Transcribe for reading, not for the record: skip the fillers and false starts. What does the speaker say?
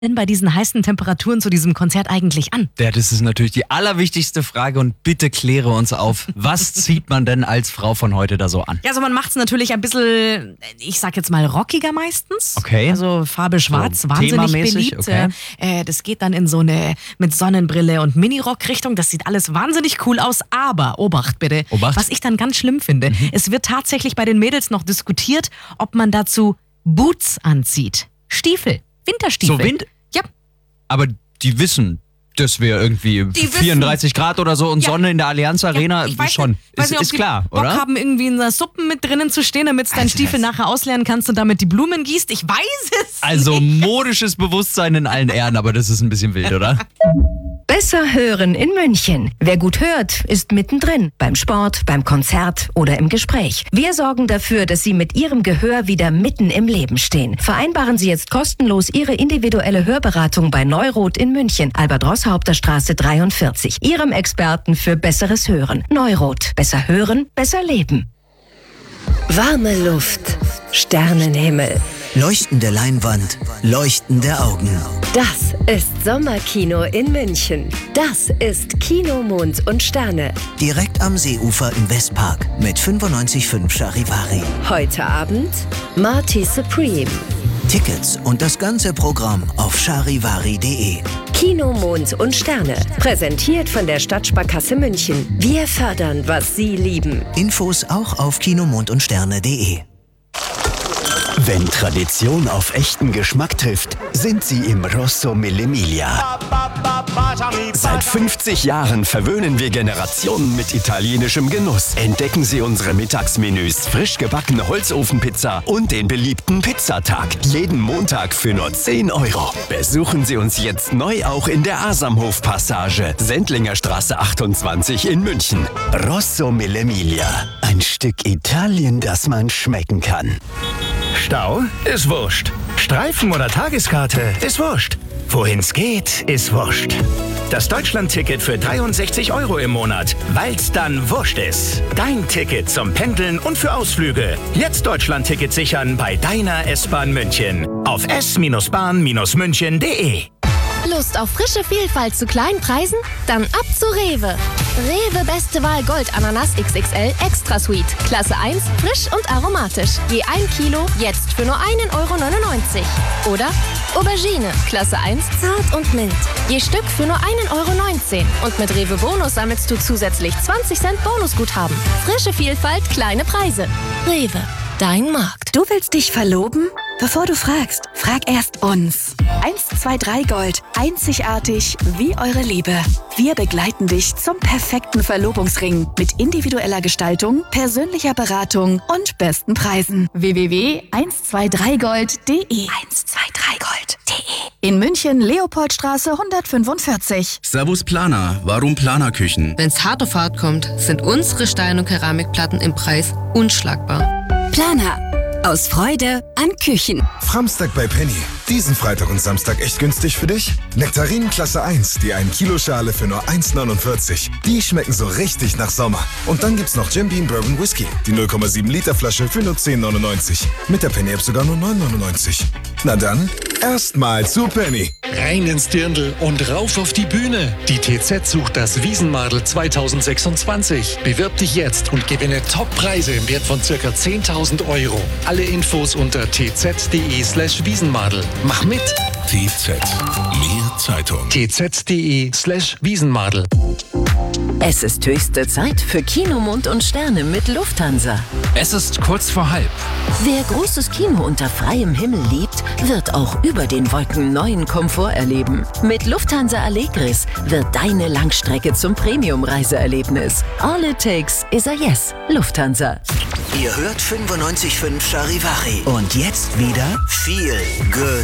denn bei diesen heißen Temperaturen zu diesem Konzert eigentlich an? Ja, das ist natürlich die allerwichtigste Frage und bitte kläre uns auf. Was zieht man denn als Frau von heute da so an? Ja, also man macht es natürlich ein bisschen, ich sag jetzt mal rockiger meistens. Okay. Also Farbe schwarz, So wahnsinnig themamäßig, beliebt. okay. Das geht dann in so eine mit Sonnenbrille und Mini-Rock-Richtung. Das sieht alles wahnsinnig cool aus, aber Obacht bitte. Obacht. Was ich dann ganz schlimm finde, es wird tatsächlich bei den Mädels noch diskutiert, ob man dazu Boots anzieht. Stiefel, Winterstiefel. So Wind? Ja. Aber die wissen, dass wir irgendwie Die 34 Grad oder so und Ja. Sonne in der Allianz Arena ich weiß schon. Nicht, weiß nicht, ob ist die klar, Bock oder? haben, irgendwie in der Suppe mit drinnen zu stehen, damit du deinen Also Stiefel das- nachher ausleeren kannst und damit die Blumen gießt. Ich weiß es. Also modisches Bewusstsein in allen Ehren, aber das ist ein bisschen wild, oder? Besser hören in München. Wer gut hört, ist mittendrin. Beim Sport, beim Konzert oder im Gespräch. Wir sorgen dafür, dass Sie mit Ihrem Gehör wieder mitten im Leben stehen. Vereinbaren Sie jetzt kostenlos Ihre individuelle Hörberatung bei Neuroth in München, Albert-Ross-Haupter-Straße 43. Ihrem Experten für besseres Hören. Neuroth. Besser hören, besser leben. Warme Luft, Sternenhimmel. Leuchtende Leinwand, leuchtende Augen. Das ist Sommerkino in München. Das ist Kino, Mond und Sterne. Direkt am Seeufer im Westpark mit 95,5 Charivari. Heute Abend Marty Supreme. Tickets und das ganze Programm auf charivari.de. Kino, Mond und Sterne. Präsentiert von der Stadtsparkasse München. Wir fördern, was Sie lieben. Infos auch auf kinomondundsterne.de. Wenn Tradition auf echten Geschmack trifft, sind sie im Rosso Mille Miglia. Seit 50 Jahren verwöhnen wir Generationen mit italienischem Genuss. Entdecken Sie unsere Mittagsmenüs, frisch gebackene Holzofenpizza und den beliebten Pizzatag. Jeden Montag für nur 10 €. Besuchen Sie uns jetzt neu auch in der Asamhof-Passage, Sendlinger Straße 28 in München. Rosso Mille Miglia. Ein Stück Italien, das man schmecken kann. Stau? Ist wurscht. Streifen oder Tageskarte? Ist wurscht. Wohin's geht, ist wurscht. Das Deutschland-Ticket für 63 € im Monat, weil's dann wurscht ist. Dein Ticket zum Pendeln und für Ausflüge. Jetzt Deutschland-Ticket sichern bei deiner S-Bahn München. Auf s-bahn-münchen.de. Lust auf frische Vielfalt zu kleinen Preisen? Dann ab zu Rewe. Rewe Beste Wahl Gold Ananas XXL Extra Sweet. Klasse 1, frisch und aromatisch. Je 1 Kilo, jetzt für nur 1,99 €. Oder Aubergine, Klasse 1, zart und mild. Je Stück für nur 1,19 €. Und mit Rewe Bonus sammelst du zusätzlich 20 Cent Bonusguthaben. Frische Vielfalt, kleine Preise. Rewe, dein Markt. Du willst dich verloben? Bevor du fragst, frag erst uns. 123 Gold. Einzigartig wie eure Liebe. Wir begleiten dich zum perfekten Verlobungsring mit individueller Gestaltung, persönlicher Beratung und besten Preisen. www.123gold.de 123gold.de In München, Leopoldstraße 145. Servus Planer, warum Planerküchen? Wenn's hart auf hart kommt, sind unsere Stein- und Keramikplatten im Preis unschlagbar. Planer. Aus Freude an Küchen. Framstag bei Penny. Diesen Freitag und Samstag echt günstig für dich? Nektarinen Klasse 1, die 1 Kilo Schale für nur 1,49. Die schmecken so richtig nach Sommer. Und dann gibt's noch Jim Beam Bourbon Whisky, die 0,7 Liter Flasche für nur 10,99. Mit der Penny App sogar nur 9,99. Na dann, erstmal zu Penny. Rein ins Dirndl und rauf auf die Bühne. Die TZ sucht das Wiesenmadel 2026. Bewirb dich jetzt und gewinne Top-Preise im Wert von ca. 10.000 €. Alle Infos unter tz.de/Wiesenmadel. Mach mit! TZ. Mehr Zeitung. tz.de/Wiesenmadel. Es ist höchste Zeit für Kino, Mond und Sterne mit Lufthansa. Es ist kurz vor halb. Wer großes Kino unter freiem Himmel liebt, wird auch über den Wolken neuen Komfort erleben. Mit Lufthansa Allegris wird deine Langstrecke zum Premium-Reiseerlebnis. All it takes is a yes. Lufthansa. Ihr hört 95,5 Charivari. Und jetzt wieder viel Good